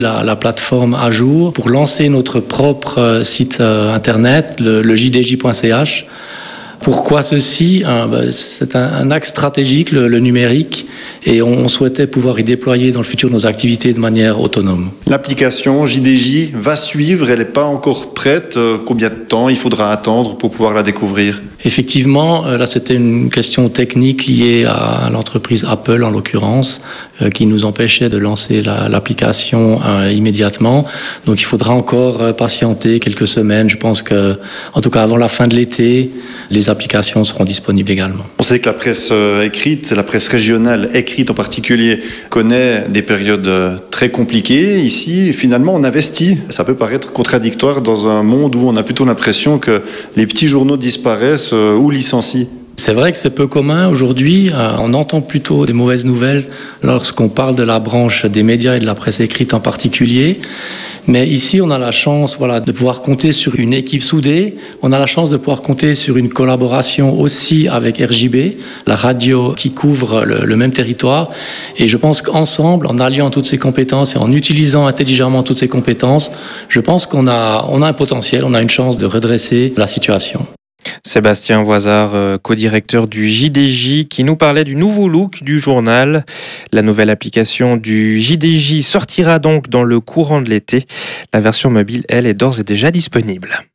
la plateforme à jour pour lancer notre propre site internet, le jdj.ch. Pourquoi ceci? C'est un axe stratégique, le numérique, et on souhaitait pouvoir y déployer dans le futur nos activités de manière autonome. L'application JDJ va suivre, elle n'est pas encore prête. Combien de temps il faudra attendre pour pouvoir la découvrir? Effectivement, là c'était une question technique liée à l'entreprise Apple en l'occurrence, qui nous empêchait de lancer l'application immédiatement. Donc il faudra encore patienter quelques semaines. Je pense que, en tout cas avant la fin de l'été, les applications seront disponibles également. On sait que la presse écrite, la presse régionale écrite en particulier, connaît des périodes très compliquées. Ici, finalement, on investit. Ça peut paraître contradictoire dans un monde où on a plutôt l'impression que les petits journaux disparaissent ou licencient. C'est vrai que c'est peu commun aujourd'hui. On entend plutôt des mauvaises nouvelles lorsqu'on parle de la branche des médias et de la presse écrite en particulier. Mais ici, on a la chance de pouvoir compter sur une équipe soudée. On a la chance de pouvoir compter sur une collaboration aussi avec RJB, la radio qui couvre le même territoire. Et je pense qu'ensemble, en alliant toutes ces compétences et en utilisant intelligemment toutes ces compétences, je pense qu'on a un potentiel, on a une chance de redresser la situation. Sébastien Voisard, co-directeur du JDJ, qui nous parlait du nouveau look du journal. La nouvelle application du JDJ sortira donc dans le courant de l'été. La version mobile, elle, est d'ores et déjà disponible.